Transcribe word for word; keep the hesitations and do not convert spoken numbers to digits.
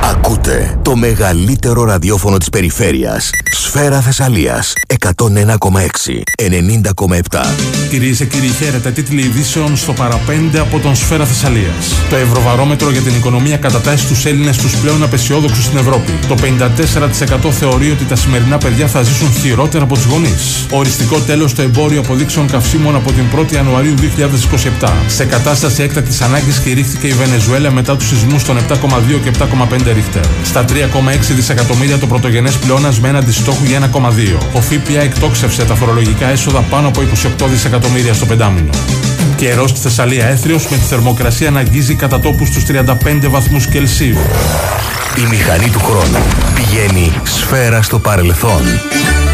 Ακούτε το μεγαλύτερο ραδιόφωνο της περιφέρειας. Σφαίρα Θεσσαλίας εκατόν ένα κόμμα έξι, ενενήντα κόμμα επτά. Κυρίες και κύριοι, χαίρετε. Τίτλοι ειδήσεων στο παραπέντε από τον Σφαίρα Θεσσαλίας. Το Ευρωβαρόμετρο για την οικονομία κατατάσσει τους Έλληνες τους πλέον απαισιόδοξους στην Ευρώπη. Το πενήντα τέσσερα τοις εκατό θεωρεί ότι τα σημερινά παιδιά θα ζήσουν χειρότερα από τους γονείς. Οριστικό τέλος στο εμπόριο αποδείξεων καυσίμων από την πρώτη Ιανουαρίου δύο χιλιάδες είκοσι επτά. Σε κατάσταση έκτακτης ανάγκης κηρύχθηκε η Βενεζουέλα μετά τους σεισμούς των επτά κόμμα δύο και επτά κόμμα πέντε ρίχτερ. Στα τρία κόμμα έξι δισεκατομμύρια το πρωτογενές πλεόνασμα έναντι στόχου για ένα κόμμα δύο. Ο ΦΠΑ εκτόξευσε τα φορολογικά έσοδα πάνω από είκοσι οκτώ δισεκατομμύρια στο πεντάμηνο. Καιρός στη Θεσσαλία έθριος με τη θερμοκρασία να αγγίζει κατά τόπους στους τριάντα πέντε βαθμούς Κελσίου. Η μηχανή του χρόνου πηγαίνει σφαίρα στο παρελθόν.